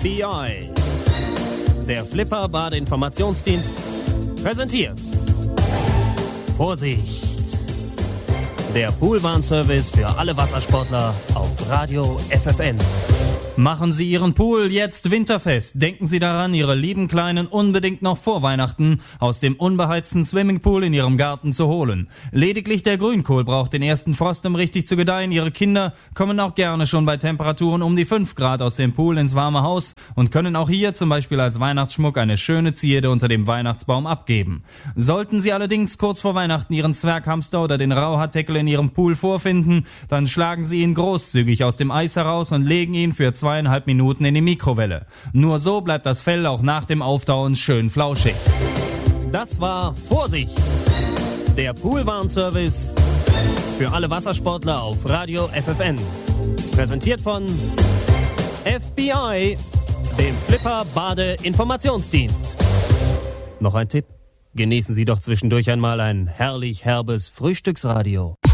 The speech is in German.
FBI. Der Flipper Badeinformationsdienst präsentiert. Vorsicht! Der Poolwarnservice für alle Wassersportler auf Radio FFN. Machen Sie Ihren Pool jetzt winterfest. Denken Sie daran, Ihre lieben Kleinen unbedingt noch vor Weihnachten aus dem unbeheizten Swimmingpool in Ihrem Garten zu holen. Lediglich der Grünkohl braucht den ersten Frost, um richtig zu gedeihen. Ihre Kinder kommen auch gerne schon bei Temperaturen um die 5 Grad aus dem Pool ins warme Haus und können auch hier zum Beispiel als Weihnachtsschmuck eine schöne Zierde unter dem Weihnachtsbaum abgeben. Sollten Sie allerdings kurz vor Weihnachten Ihren Zwerghamster oder den Rauhaardeckel in Ihrem Pool vorfinden, dann schlagen Sie ihn großzügig aus dem Eis heraus und legen ihn für 2,5 Minuten in die Mikrowelle. Nur so bleibt das Fell auch nach dem Auftauen schön flauschig. Das war Vorsicht! Der Poolwarnservice für alle Wassersportler auf Radio FFN. Präsentiert von FBI, dem Flipper Badeinformationsdienst. Noch ein Tipp? Genießen Sie doch zwischendurch einmal ein herrlich herbes Frühstücksradio.